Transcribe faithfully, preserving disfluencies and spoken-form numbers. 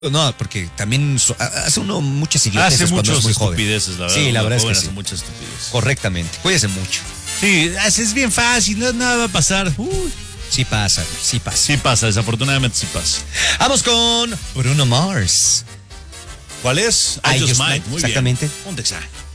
No, porque también so- hace uno muchas idioteces Hace cuando es muchas muy joven. estupideces, la verdad. Sí, la Uno verdad es que joven sí. hace muchas estupideces. Correctamente. Cuídese mucho. Sí, es bien fácil, no, nada va a pasar. Uy. Sí pasa, sí pasa. Sí pasa, desafortunadamente sí pasa. Vamos con Bruno Mars. ¿Cuál es? I I Just Just Might. Might, Muy exactamente. bien. Un texano.